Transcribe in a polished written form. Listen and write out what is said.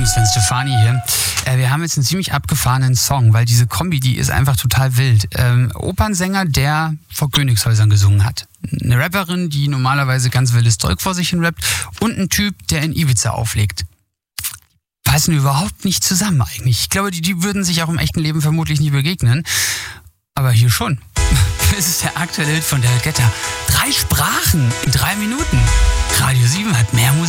Sven Stefani hier. Wir haben jetzt einen ziemlich abgefahrenen Song, weil diese Kombi, die ist einfach total wild. Opernsänger, der vor Königshäusern gesungen hat. Eine Rapperin, die normalerweise ganz wildes Zeug vor sich hin rappt. Und ein Typ, der in Ibiza auflegt. Passen überhaupt nicht zusammen eigentlich. Ich glaube, die würden sich auch im echten Leben vermutlich nie begegnen. Aber hier schon. Das ist der aktuelle Hit von David Guetta. 3 Sprachen in 3 Minuten. Radio 7 hat mehr Musik.